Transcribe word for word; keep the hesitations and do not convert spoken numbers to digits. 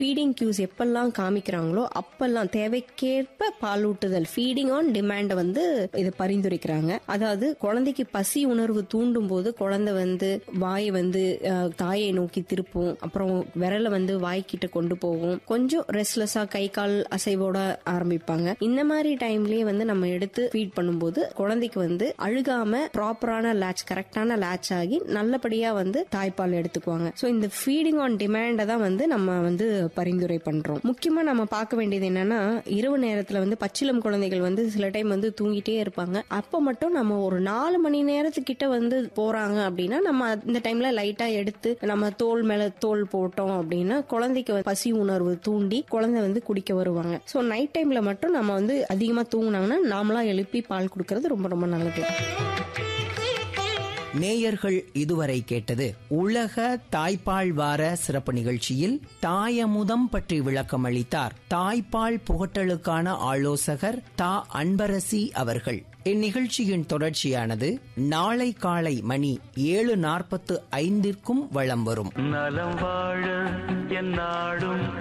Feeding கியூஸ் எப்பெல்லாம் காமிக்கிறாங்களோ அப்பெல்லாம் தேவைக்கேற்ப பாலூட்டுதல், ஃபீடிங் ஆன் டிமாண்ட் வந்து இது பரிந்துரைக்கிறாங்க. அதாவது குழந்தைக்கு பசி உணர்வு தூண்டும் போது குழந்தை வந்து வாயை வந்து தாயை நோக்கி திருப்பும், அப்புறம் விரல வந்து வாய்க்கிட்ட கொண்டு போகும், கொஞ்சம் ரெஸ்ட்லெஸ்ஸா கை கால் அசைவோட ஆரம்பிப்பாங்க. இந்த மாதிரி டைம்லயே வந்து நம்ம எடுத்து ஃபீட் பண்ணும்போது குழந்தைக்கு வந்து அழுகாம ப்ராப்பரான லேட்ச், கரெக்டான லேட்ச் ஆகி நல்லபடியா வந்து தாய்ப்பால் எடுத்துக்குவாங்க. சோ இந்த ஃபீடிங் ஆன் டிமாண்ட தான் வந்து நம்ம வந்து பரிந்துரை பண்றோம். முக்கியமா நம்ம பார்க்க வேண்டியது என்னன்னா, இரவு நேரத்துல வந்து பச்சிளம் குழந்தைகள் வந்து சில டைம் வந்து தூங்கிட்டே இருப்பாங்க. அப்ப மட்டும் நம்ம ஒரு நாலு மணி நேரத்துக்கிட்ட வந்து போறாங்க அப்படின்னா நம்ம இந்த டைம்ல லைட்டா எடுத்து நம்ம தோல் மேல தோல் போட்டோம் அப்படின்னா குழந்தைக்கு பசி உணர்வு தூண்டி குழந்தை வந்து குடிக்க வருவாங்க. சோ நைட் டைம்ல மட்டும் நம்ம வந்து அதிகமா தூங்கினாங்கன்னா நாமளா எழுப்பி பால் கொடுக்கறது ரொம்ப ரொம்ப நல்லது. நேயர்கள் இதுவரை கேட்டது உலக தாய்ப்பால் வார சிறப்பு நிகழ்ச்சியில் தாயமுதம் பற்றி விளக்கம் அளித்தார் தாய்ப்பால் புகட்டலுக்கான ஆலோசகர் தா அன்பரசி அவர்கள். இந்நிகழ்ச்சியின் தொடர்ச்சியானது நாளை காலை மணி ஏழு நாற்பத்து ஐந்திற்கும் வலம் வரும். நலம் வாழ என் நாடும்